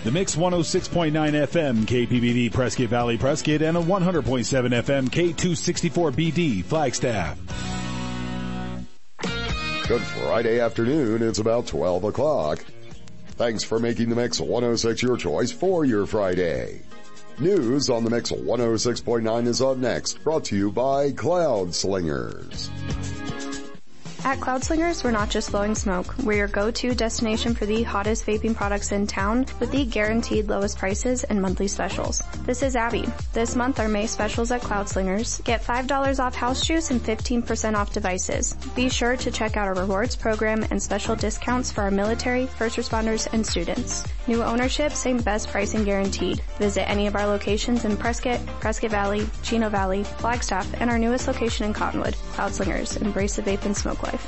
The Mix 106.9 FM KPBD Prescott Valley Prescott and a 100.7 FM K264BD Flagstaff. Good Friday afternoon. It's about 12 o'clock. Thanks for making the Mix 106 your choice for your Friday. News on the Mix 106.9 is up next, brought to you by Cloud Slingers. At Cloud Slingers, we're not just blowing smoke. We're your go-to destination for the hottest vaping products in town with the guaranteed lowest prices and monthly specials. This is Abby. This month, our May specials at Cloud Slingers. Get $5 off house juice and 15% off devices. Be sure to check out our rewards program and special discounts for our military, first responders, and students. New ownership, same best pricing guaranteed. Visit any of our locations in Prescott, Prescott Valley, Chino Valley, Flagstaff, and our newest location in Cottonwood. Cloud Slingers. Embrace the vape and smoke life.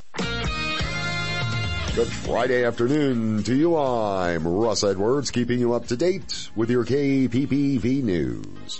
Good Friday afternoon to you. I'm Russ Edwards, keeping you up to date with your KPPV news.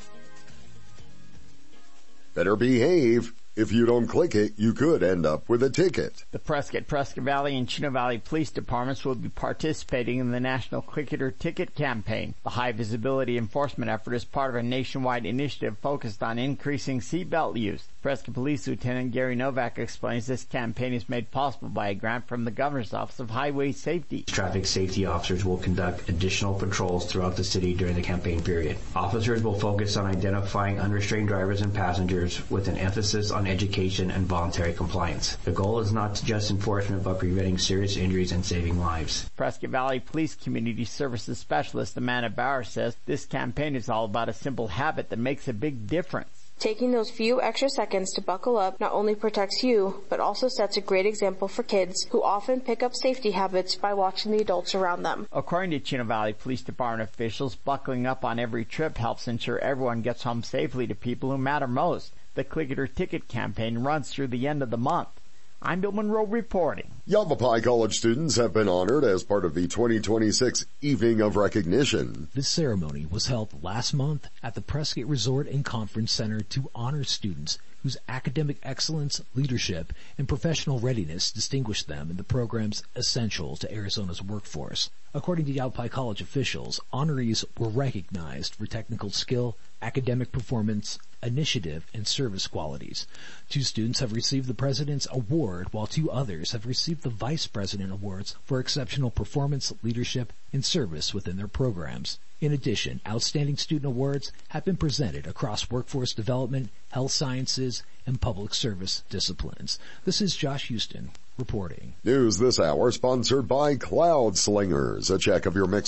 Better behave. If you don't click it, you could end up with a ticket. The Prescott Valley, and Chino Valley Police Departments will be participating in the National Click It or Ticket campaign. The high-visibility enforcement effort is part of a nationwide initiative focused on increasing seatbelt use. Prescott Police Lieutenant Gary Novak explains this campaign is made possible by a grant from the Governor's Office of Highway Safety. Traffic safety officers will conduct additional patrols throughout the city during the campaign period. Officers will focus on identifying unrestrained drivers and passengers with an emphasis on education and voluntary compliance. The goal is not just enforcement, but preventing serious injuries and saving lives. Prescott Valley Police Community Services Specialist Amanda Bauer says this campaign is all about a simple habit that makes a big difference. Taking those few extra seconds to buckle up not only protects you, but also sets a great example for kids who often pick up safety habits by watching the adults around them. According to Chino Valley Police Department officials, buckling up on every trip helps ensure everyone gets home safely to people who matter most. The Click It or Ticket campaign runs through the end of the month. I'm Bill Monroe reporting. Yavapai College students have been honored as part of the 2026 Evening of Recognition. This ceremony was held last month at the Prescott Resort and Conference Center to honor students whose academic excellence, leadership, and professional readiness distinguished them in the programs essential to Arizona's workforce. According to Yavapai College officials, honorees were recognized for technical skill, academic performance, initiative, and service qualities. 2 students have received the President's Award, while 2 others have received the Vice President Awards for exceptional performance, leadership, and service within their programs. In addition, outstanding student awards have been presented across workforce development, health sciences, and public service disciplines. This is Josh Houston reporting. News this hour sponsored by Cloud Slingers. A check of your Mix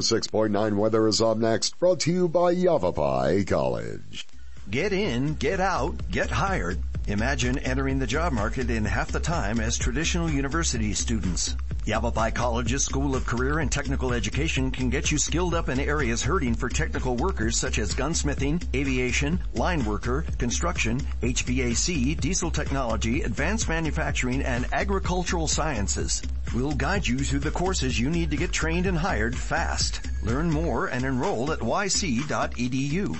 106.9 weather is up next, brought to you by Yavapai College. Get in, get out, get hired. Imagine entering the job market in half the time as traditional university students. Yavapai College's School of Career and Technical Education can get you skilled up in areas hurting for technical workers such as gunsmithing, aviation, line worker, construction, HVAC, diesel technology, advanced manufacturing, and agricultural sciences. We'll guide you through the courses you need to get trained and hired fast. Learn more and enroll at yc.edu.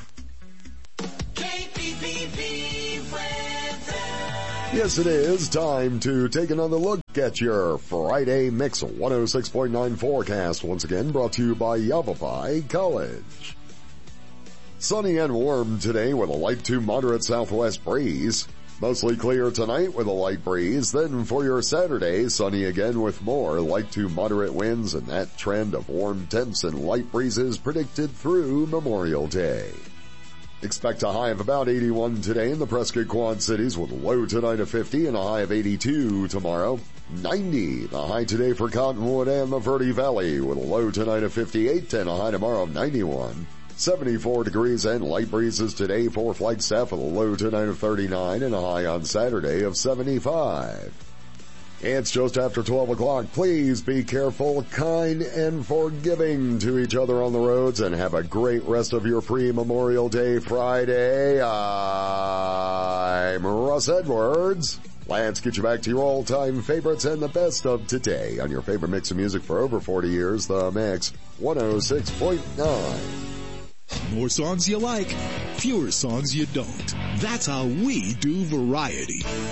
Yes, it is time to take another look at your Friday Mix 106.9 forecast. Once again, brought to you by Yavapai College. Sunny and warm today with a light to moderate southwest breeze. Mostly clear tonight with a light breeze. Then for your Saturday, sunny again with more light to moderate winds, and that trend of warm temps and light breezes predicted through Memorial Day. Expect a high of about 81 today in the Prescott Quad Cities with a low tonight of 50 and a high of 82 tomorrow. 90 the high today for Cottonwood and the Verde Valley with a low tonight of 58 and a high tomorrow of 91. 74 degrees and light breezes today for Flagstaff with a low tonight of 39 and a high on Saturday of 75. It's just after 12 o'clock. Please be careful, kind, and forgiving to each other on the roads, and have a great rest of your pre-Memorial Day Friday. I'm Russ Edwards. Let's get you back to your all-time favorites and the best of today on your favorite mix of music for over 40 years, the Mix 106.9. More songs you like, fewer songs you don't. That's how we do variety.